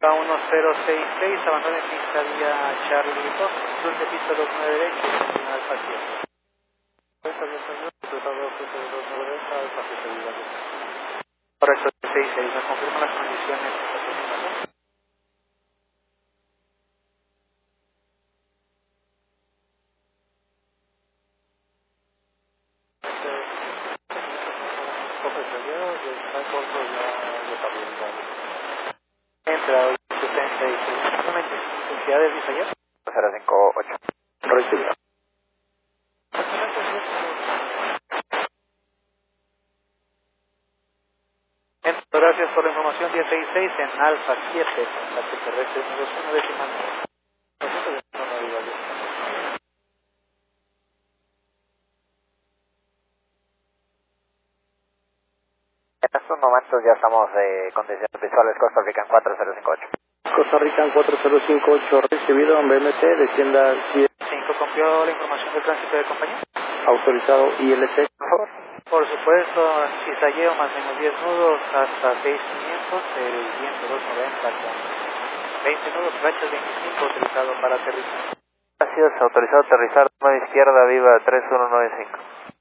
1066, abandone pista vía Charlie 2, cruz de pista 29 derecho, en Alfa 7. Correcto, 66, ¿me confirman las condiciones de aproximación? Entra 76, exactamente, intensidades dice ayer. 058. Recibido. Gracias por la información 166 en Alfa 7, contacto terrestre 121 decimal. En estos momentos ya estamos de condiciones visuales Costa Rican 4058. Costa Rican 4058, recibido en BMT, descienda 5, ¿confió la información del tránsito de compañía? autorizado ILT, por favor. Por supuesto, cizalleo más menos 10 nudos hasta 6500, el viento 290 con 20 nudos, rachas 25, autorizado para aterrizar. Gracias, autorizado a aterrizar, 9 izquierda, viva 3195.